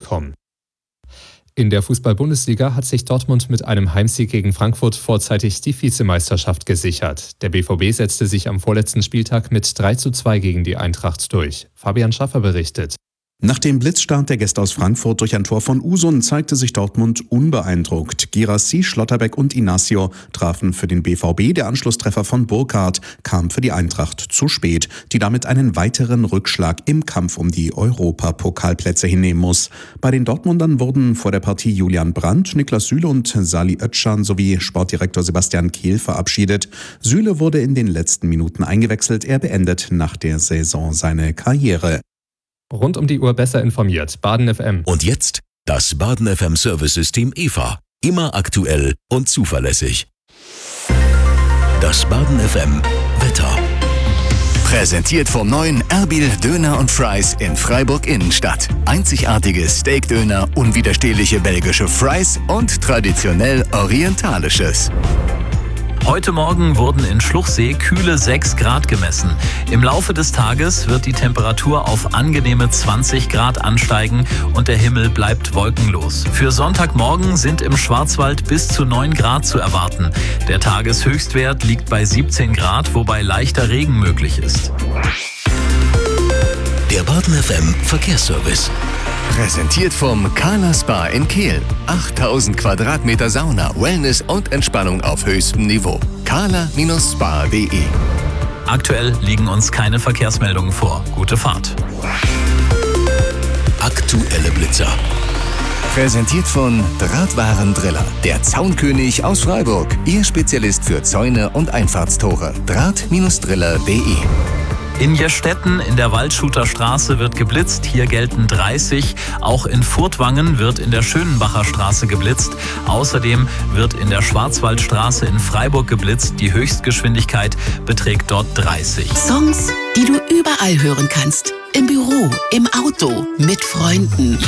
kommen. In der Fußball-Bundesliga hat sich Dortmund mit einem Heimsieg gegen Frankfurt vorzeitig die Vizemeisterschaft gesichert. Der BVB setzte sich am vorletzten Spieltag mit 3:2 gegen die Eintracht durch. Fabian Schaffer berichtet. Nach dem Blitzstart der Gäste aus Frankfurt durch ein Tor von Usun zeigte sich Dortmund unbeeindruckt. Guirassy, Schlotterbeck und Inacio trafen für den BVB. Der Anschlusstreffer von Burkhardt kam für die Eintracht zu spät, die damit einen weiteren Rückschlag im Kampf um die Europapokalplätze hinnehmen muss. Bei den Dortmundern wurden vor der Partie Julian Brandt, Niklas Süle und Salih Özcan sowie Sportdirektor Sebastian Kehl verabschiedet. Süle wurde in den letzten Minuten eingewechselt. Er beendet nach der Saison seine Karriere. Rund um die Uhr besser informiert. Baden FM. Und jetzt das Baden FM Service-System EVA. Immer aktuell und zuverlässig. Das Baden FM Wetter. Präsentiert vom neuen Erbil Döner und Fries in Freiburg Innenstadt. Einzigartige Steakdöner, unwiderstehliche belgische Fries und traditionell orientalisches. Heute Morgen wurden in Schluchsee kühle 6 Grad gemessen. Im Laufe des Tages wird die Temperatur auf angenehme 20 Grad ansteigen und der Himmel bleibt wolkenlos. Für Sonntagmorgen sind im Schwarzwald bis zu 9 Grad zu erwarten. Der Tageshöchstwert liegt bei 17 Grad, wobei leichter Regen möglich ist. Der Baden FM Verkehrsservice. Präsentiert vom Kala Spa in Kehl. 8000 Quadratmeter Sauna, Wellness und Entspannung auf höchstem Niveau. kala-spa.de. Aktuell liegen uns keine Verkehrsmeldungen vor. Gute Fahrt. Aktuelle Blitzer. Präsentiert von Drahtwarendriller, der Zaunkönig aus Freiburg. Ihr Spezialist für Zäune und Einfahrtstore. Draht-driller.de. In Jerstetten in der Waldschuter Straße wird geblitzt, hier gelten 30. Auch in Furtwangen wird in der Schönenbacher Straße geblitzt. Außerdem wird in der Schwarzwaldstraße in Freiburg geblitzt. Die Höchstgeschwindigkeit beträgt dort 30. Songs, die du überall hören kannst. Im Büro, im Auto, mit Freunden.